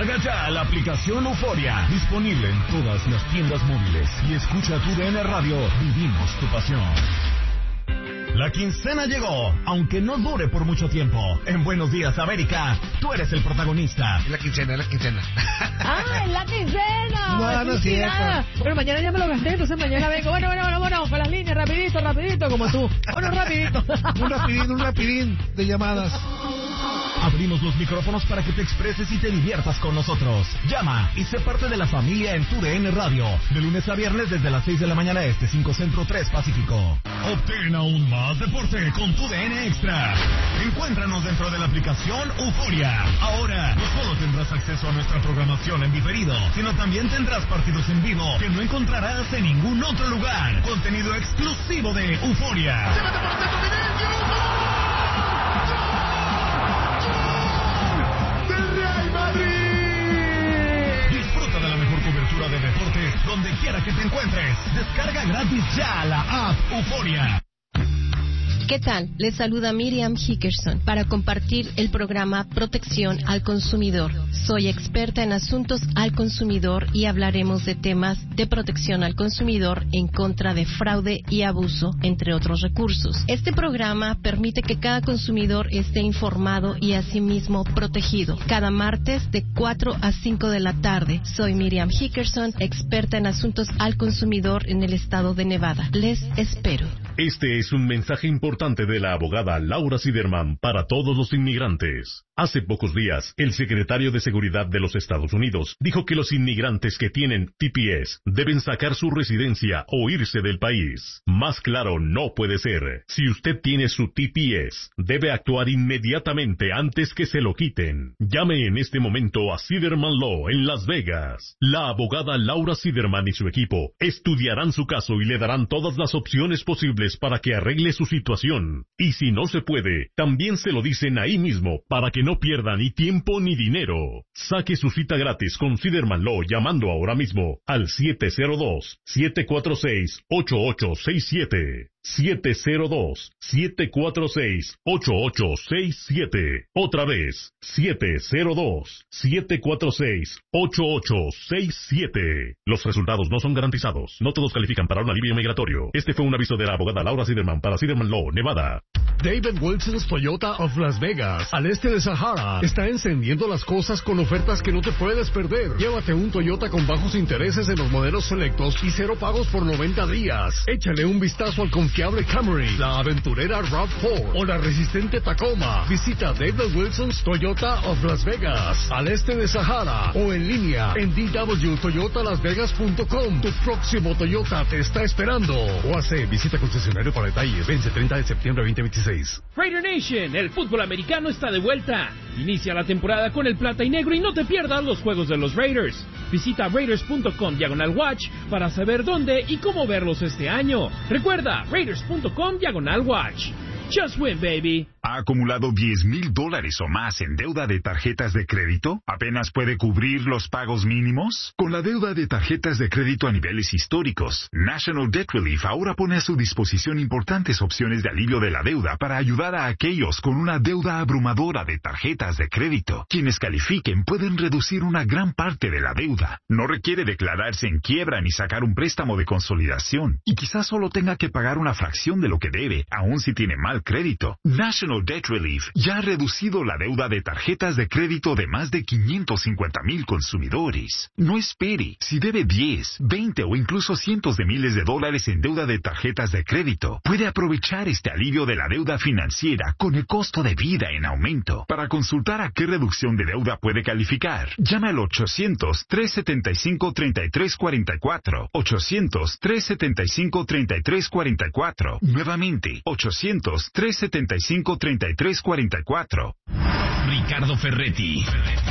Descarga ya la aplicación Euforia, disponible en todas las tiendas móviles. Y escucha tu D N Radio, vivimos tu pasión. La quincena llegó, aunque no dure por mucho tiempo. En Buenos Días, América, tú eres el protagonista. La quincena, la quincena. ¡Ah, la quincena! No, no es cierto. Bueno, mañana ya me lo gasté, entonces mañana vengo. Bueno, bueno, bueno, bueno, con las líneas, rapidito, rapidito, como tú. Bueno, rapidito. Un rapidín, un rapidín de llamadas. Abrimos los micrófonos para que te expreses y te diviertas con nosotros. Llama y sé parte de la familia en tu D N Radio. De lunes a viernes desde las seis de la mañana este, cinco Centro, tres Pacífico. Obtén aún más deporte con tu D N Extra. Encuéntranos dentro de la aplicación Euforia. Ahora no solo tendrás acceso a nuestra programación en diferido, sino también tendrás partidos en vivo que no encontrarás en ningún otro lugar. Contenido exclusivo de Euforia. Disfruta de la mejor cobertura de deportes donde quiera que te encuentres. Descarga gratis ya la app Euforia. ¿Qué tal? Les saluda Miriam Hickerson para compartir el programa Protección al Consumidor. Soy experta en asuntos al consumidor y hablaremos de temas de protección al consumidor en contra de fraude y abuso, entre otros recursos. Este programa permite que cada consumidor esté informado y asimismo protegido. Cada martes de cuatro a cinco de la tarde. Soy Miriam Hickerson, experta en asuntos al consumidor en el estado de Nevada. Les espero. Este es un mensaje importante de la abogada Laura Siderman para todos los inmigrantes. Hace pocos días, el secretario de Seguridad de los Estados Unidos dijo que los inmigrantes que tienen T P S deben sacar su residencia o irse del país. Más claro no puede ser. Si usted tiene su T P S, debe actuar inmediatamente antes que se lo quiten. Llame en este momento a Siderman Law en Las Vegas. La abogada Laura Siderman y su equipo estudiarán su caso y le darán todas las opciones posibles para que arregle su situación. Y si no se puede, también se lo dicen ahí mismo para que no pierda ni tiempo ni dinero. Saque su cita gratis con Siderman Law llamando ahora mismo al siete cero dos, siete cuatro seis, ocho ocho seis siete. siete cero dos, siete cuatro seis, ocho ocho seis siete. Otra vez, siete cero dos, siete cuatro seis, ocho ocho seis siete. Los resultados no son garantizados. No todos califican para un alivio migratorio. Este fue un aviso de la abogada Laura Siderman para Siderman Law, Nevada. David Wilson's Toyota of Las Vegas, al este de Sahara, está encendiendo las cosas con ofertas que no te puedes perder. Llévate un Toyota con bajos intereses en los modelos selectos y cero pagos por noventa días. Échale un vistazo al confiable Camry, la aventurera RAV cuatro o la resistente Tacoma. Visita David Wilson's Toyota of Las Vegas, al este de Sahara, o en línea en d w toyota las vegas punto com. Tu próximo Toyota te está esperando. O hace visita concesionario para detalles. Vence treinta de septiembre de veinte veintiséis. Raider Nation, el fútbol americano está de vuelta. Inicia la temporada con el plata y negro y no te pierdas los juegos de los Raiders. Visita raiders punto com diagonal watch para saber dónde y cómo verlos este año. Recuerda, raiders punto com diagonal watch. Just win, baby. ¿Ha acumulado diez mil dólares o más en deuda de tarjetas de crédito? ¿Apenas puede cubrir los pagos mínimos? Con la deuda de tarjetas de crédito a niveles históricos, National Debt Relief ahora pone a su disposición importantes opciones de alivio de la deuda para ayudar a aquellos con una deuda abrumadora de tarjetas de crédito. Quienes califiquen pueden reducir una gran parte de la deuda. No requiere declararse en quiebra ni sacar un préstamo de consolidación. Y quizás solo tenga que pagar una fracción de lo que debe, aun si tiene mal crédito. National Debt Relief ya ha reducido la deuda de tarjetas de crédito de más de quinientos cincuenta mil consumidores. No espere. Si debe diez, veinte o incluso cientos de miles de dólares en deuda de tarjetas de crédito, puede aprovechar este alivio de la deuda financiera con el costo de vida en aumento. Para consultar a qué reducción de deuda puede calificar, llama al ochocientos, trescientos setenta y cinco, treinta y tres cuarenta y cuatro. ochocientos, trescientos setenta y cinco, treinta y tres cuarenta y cuatro. Nuevamente, ochocientos, trescientos setenta y cinco, treinta y tres cuarenta y cuatro. Ricardo Ferretti,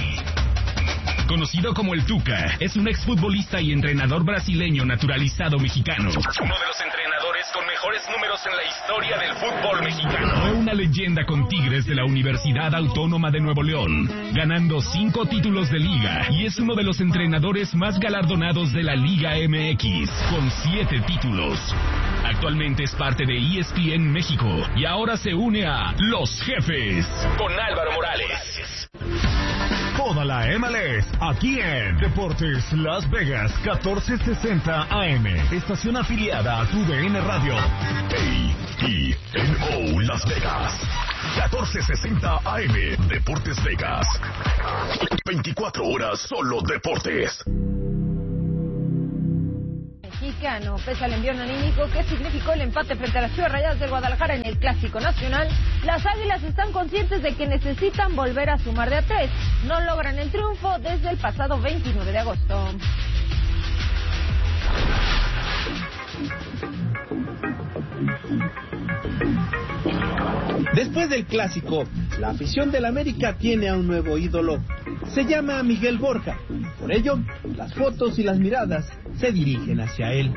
conocido como el Tuca, es un exfutbolista y entrenador brasileño naturalizado mexicano. Uno de los entrenadores con mejores números en la historia del fútbol mexicano. Fue una leyenda con Tigres de la Universidad Autónoma de Nuevo León, ganando cinco títulos de liga, y es uno de los entrenadores más galardonados de la Liga M X, con siete títulos. Actualmente es parte de E S P N México y ahora se une a Los Jefes con Álvaro Morales. toda la M L S, aquí en Deportes Las Vegas, catorce sesenta A M, estación afiliada a tu D N Radio. A E N O Las Vegas, catorce sesenta A M, Deportes Vegas. veinticuatro horas solo deportes. Mexicano, pese al envío anímico que significó el empate frente a las Chivas Rayadas del Guadalajara en el Clásico Nacional, las Águilas están conscientes de que necesitan volver a sumar de a tres. No logran el triunfo desde el pasado veintinueve de agosto. Después del Clásico, la afición del América tiene a un nuevo ídolo. Se llama Miguel Borja. Por ello, las fotos y las miradas se dirigen hacia él.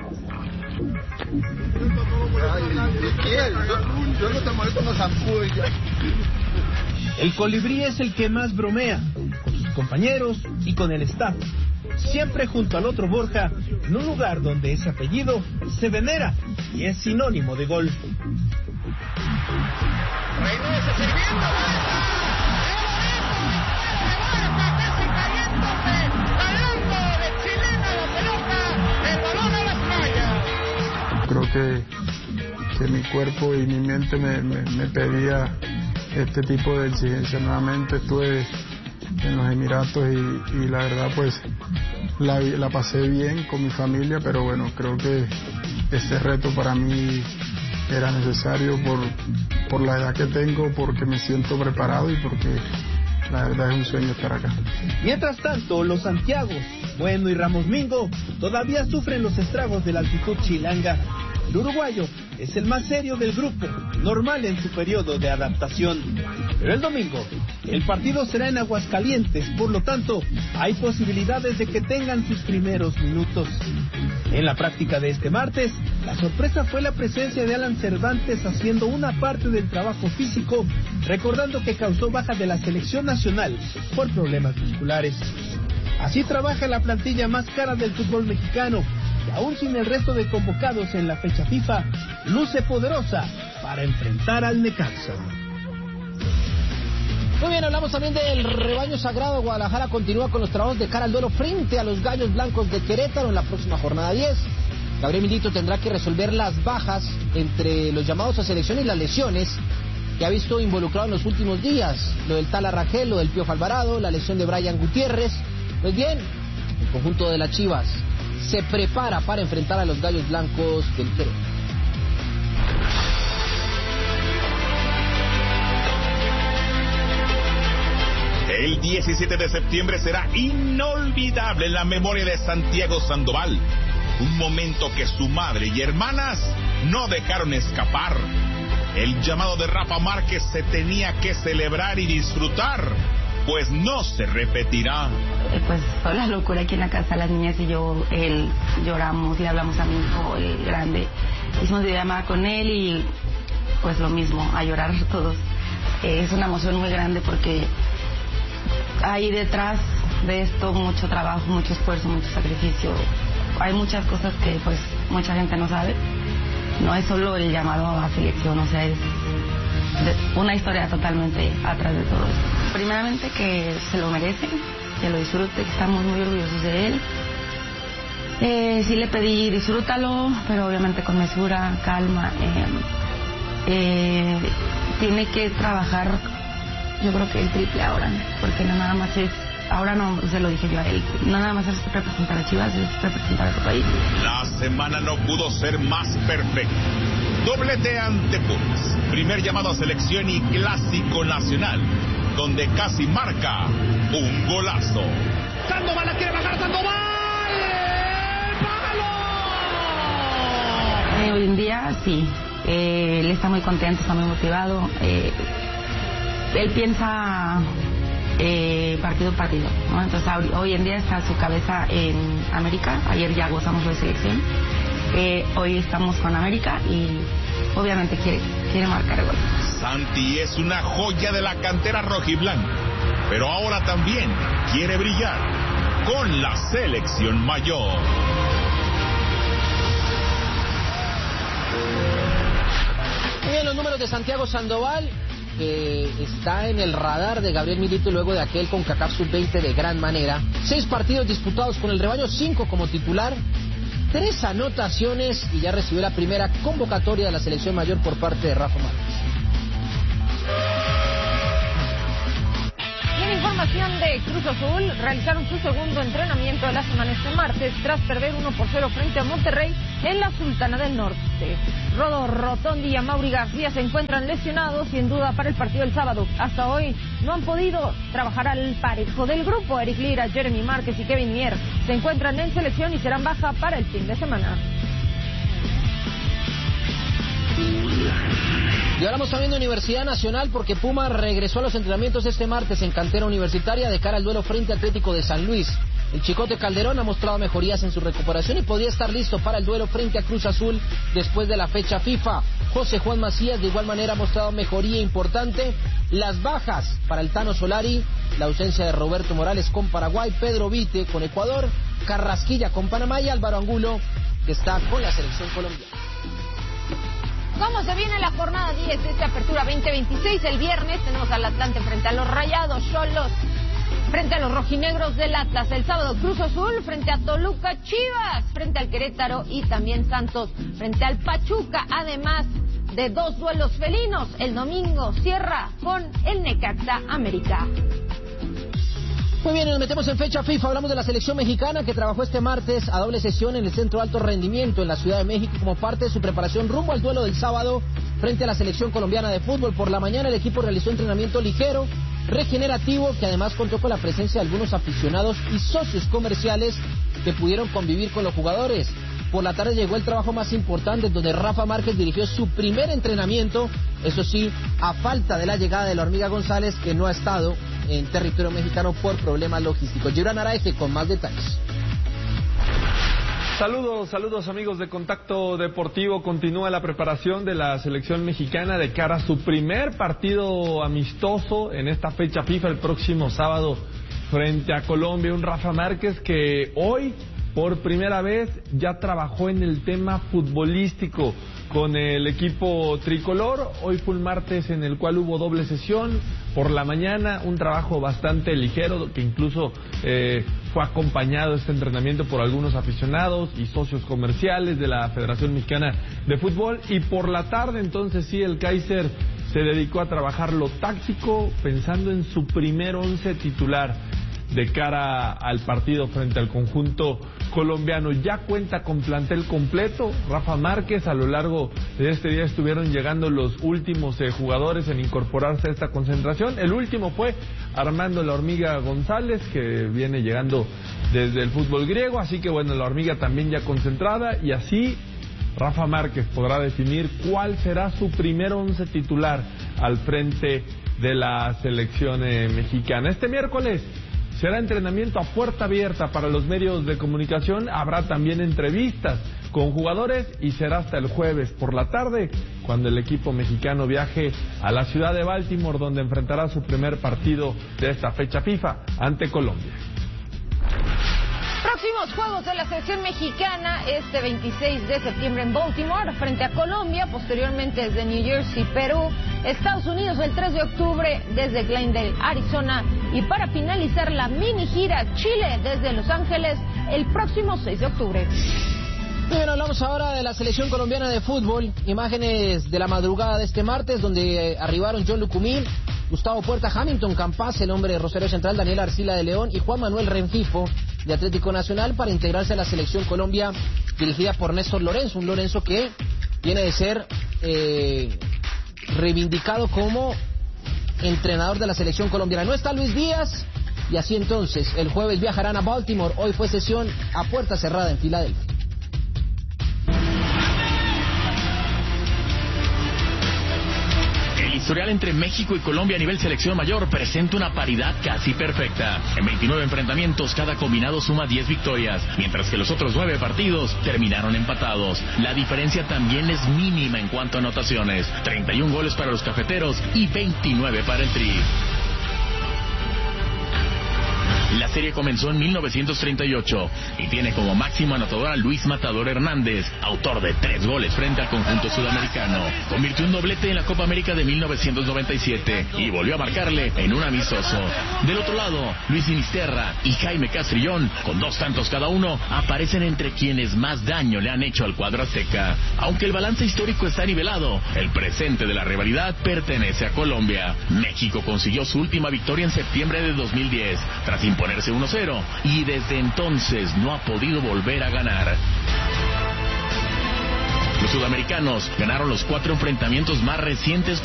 El colibrí es el que más bromea, con sus compañeros y con el staff. Siempre junto al otro Borja, en un lugar donde ese apellido se venera y es sinónimo de gol. Reynoso sirviendo, creo que, que mi cuerpo y mi mente me, me, me pedía este tipo de exigencia. Nuevamente estuve en los Emiratos y, y la verdad pues la, la pasé bien con mi familia, pero bueno, creo que este reto para mí era necesario por, por la edad que tengo, porque me siento preparado y porque la verdad es un sueño estar acá. Mientras tanto, los Santiagos, Bueno y Ramos Mingo todavía sufren los estragos de la altitud chilanga. El uruguayo es el más serio del grupo, normal en su periodo de adaptación. Pero el domingo, el partido será en Aguascalientes, por lo tanto, hay posibilidades de que tengan sus primeros minutos. En la práctica de este martes, la sorpresa fue la presencia de Alan Cervantes haciendo una parte del trabajo físico, recordando que causó baja de la selección nacional por problemas musculares. Así trabaja la plantilla más cara del fútbol mexicano, y aún sin el resto de convocados en la fecha FIFA, luce poderosa para enfrentar al Necaxa. Muy bien, hablamos también del rebaño sagrado. Guadalajara continúa con los trabajos de cara al duelo frente a los Gallos Blancos de Querétaro en la próxima jornada diez. Gabriel Milito tendrá que resolver las bajas entre los llamados a selección y las lesiones que ha visto involucrado en los últimos días. Lo del Tala Rangel, lo del Piojo Alvarado, la lesión de Brian Gutiérrez. Pues bien, el conjunto de las Chivas se prepara para enfrentar a los Gallos Blancos del Querétaro. El diecisiete de septiembre será inolvidable en la memoria de Santiago Sandoval. Un momento que su madre y hermanas no dejaron escapar. El llamado de Rafa Márquez se tenía que celebrar y disfrutar, pues no se repetirá. Pues fue la locura aquí en la casa, las niñas y yo, él, lloramos, le hablamos a mi hijo, el grande. Hicimos videollamada con él y pues lo mismo, a llorar todos. Eh, es una emoción muy grande porque hay detrás de esto mucho trabajo, mucho esfuerzo, mucho sacrificio. Hay muchas cosas que pues mucha gente no sabe. No es solo el llamado a selección, o sea, es una historia totalmente atrás de todo esto. Primeramente que se lo merece, que lo disfrute, que estamos muy orgullosos de él. Eh, sí le pedí disfrútalo, pero obviamente con mesura, calma. Eh, eh, tiene que trabajar, yo creo que el triple ahora, porque no nada más es, ahora no, se lo dije yo a él, no nada más es representar a Chivas, es representar a su país. La semana no pudo ser más perfecta. Doblete ante Pumas, primer llamado a selección y clásico nacional, donde casi marca un golazo. Sandoval la quiere bajar, Sandoval. ¡Palo! Eh, hoy en día sí, eh, él está muy contento, está muy motivado. Eh, él piensa eh, partido a partido, ¿no? Entonces hoy en día está su cabeza en América. Ayer ya gozamos de selección. Eh, hoy estamos con América y obviamente quiere, quiere marcar el gol. Santi es una joya de la cantera rojiblanca, pero ahora también quiere brillar con la selección mayor. Bien, los números de Santiago Sandoval que está en el radar de Gabriel Milito luego de aquel CONCACAF sub veinte de gran manera. Seis partidos disputados con el rebaño, cinco como titular, tres anotaciones y ya recibió la primera convocatoria de la selección mayor por parte de Rafa Márquez. Y en información de Cruz Azul, realizaron su segundo entrenamiento de la semana este martes tras perder uno por cero frente a Monterrey en la Sultana del Norte. Rodo Rotondi y Amaury García se encuentran lesionados y en duda para el partido del sábado. Hasta hoy no han podido trabajar al parejo del grupo. Eric Lira, Jeremy Márquez y Kevin Mier se encuentran en selección y serán baja para el fin de semana. Y hablamos también de Universidad Nacional porque Puma regresó a los entrenamientos este martes en cantera universitaria de cara al duelo frente a Atlético de San Luis. El Chicote Calderón ha mostrado mejorías en su recuperación y podría estar listo para el duelo frente a Cruz Azul después de la fecha FIFA. José Juan Macías de igual manera ha mostrado mejoría importante. Las bajas para el Tano Solari, la ausencia de Roberto Morales con Paraguay, Pedro Vite con Ecuador, Carrasquilla con Panamá y Álvaro Angulo que está con la selección colombiana. ¿Cómo se viene la jornada diez de esta apertura veinte veintiséis? El viernes tenemos al Atlante frente a los Rayados, Xolos frente a los rojinegros del Atlas. El sábado Cruz Azul frente a Toluca, Chivas frente al Querétaro y también Santos frente al Pachuca. Además de dos duelos felinos, el domingo cierra con el Necaxa América. Muy bien, nos metemos en fecha FIFA. Hablamos de la selección mexicana que trabajó este martes a doble sesión en el Centro de Alto Rendimiento en la Ciudad de México como parte de su preparación rumbo al duelo del sábado frente a la selección colombiana de fútbol. Por la mañana el equipo realizó entrenamiento ligero, regenerativo, que además contó con la presencia de algunos aficionados y socios comerciales que pudieron convivir con los jugadores. Por la tarde llegó el trabajo más importante, donde Rafa Márquez dirigió su primer entrenamiento, eso sí, a falta de la llegada de la Hormiga González, que no ha estado en territorio mexicano por problemas logísticos. Gibran Araeje con más detalles. Saludos, saludos amigos de Contacto Deportivo. Continúa la preparación de la selección mexicana de cara a su primer partido amistoso en esta fecha FIFA el próximo sábado frente a Colombia. Un Rafa Márquez que hoy por primera vez ya trabajó en el tema futbolístico con el equipo tricolor. Hoy fue un martes en el cual hubo doble sesión por la mañana, un trabajo bastante ligero que incluso eh, fue acompañado este entrenamiento por algunos aficionados y socios comerciales de la Federación Mexicana de Fútbol. Y por la tarde entonces sí, el Kaiser se dedicó a trabajar lo táctico pensando en su primer once titular de cara al partido frente al conjunto colombiano. Ya cuenta con plantel completo Rafa Márquez. A lo largo de este día estuvieron llegando los últimos eh, jugadores en incorporarse a esta concentración. El último fue Armando La Hormiga González, que viene llegando desde el fútbol griego, así que bueno, La Hormiga también ya concentrada, y así Rafa Márquez podrá definir cuál será su primer once titular al frente de la selección eh, mexicana. Este miércoles será entrenamiento a puerta abierta para los medios de comunicación. Habrá también entrevistas con jugadores y será hasta el jueves por la tarde cuando el equipo mexicano viaje a la ciudad de Baltimore, donde enfrentará su primer partido de esta fecha FIFA ante Colombia. Próximos juegos de la selección mexicana este veintiséis de septiembre en Baltimore frente a Colombia, posteriormente desde New Jersey, Perú, Estados Unidos el tres de octubre desde Glendale, Arizona, y para finalizar la mini gira Chile desde Los Ángeles el próximo seis de octubre. Bien, hablamos ahora de la selección colombiana de fútbol. Imágenes de la madrugada de este martes donde arribaron John Lucumí, Gustavo Puerta, Hamilton Campas, el hombre de Rosario Central, Daniel Arcila de León y Juan Manuel Renfifo de Atlético Nacional para integrarse a la selección Colombia dirigida por Néstor Lorenzo, un Lorenzo que viene de ser eh, reivindicado como entrenador de la selección colombiana. No está Luis Díaz y así entonces el jueves viajarán a Baltimore. Hoy fue sesión a puerta cerrada en Filadelfia. El historial entre México y Colombia a nivel selección mayor presenta una paridad casi perfecta. En veintinueve enfrentamientos, cada combinado suma diez victorias, mientras que los otros nueve partidos terminaron empatados. La diferencia también es mínima en cuanto a anotaciones: treinta y un goles para los cafeteros y veintinueve para el Tri. La serie comenzó en mil novecientos treinta y ocho y tiene como máximo anotador a Luis Matador Hernández, autor de tres goles frente al conjunto sudamericano. Convirtió un doblete en la Copa América de mil novecientos noventa y siete y volvió a marcarle en un amistoso. Del otro lado, Luis Sinisterra y Jaime Castrillón, con dos tantos cada uno, aparecen entre quienes más daño le han hecho al cuadro azteca. Aunque el balance histórico está nivelado, el presente de la rivalidad pertenece a Colombia. México consiguió su última victoria en septiembre de dos mil diez, tras imponerse uno cero, y desde entonces no ha podido volver a ganar. Los sudamericanos ganaron los cuatro enfrentamientos más recientes